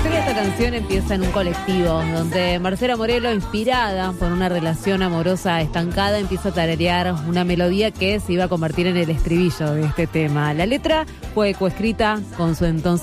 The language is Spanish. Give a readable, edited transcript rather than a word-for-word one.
historia de esta canción empieza en un colectivo, donde Marcela Morelo, inspirada por una relación amorosa estancada, empieza a tararear una melodía que se iba a convertir en el estribillo de este tema. La letra fue coescrita con su entonces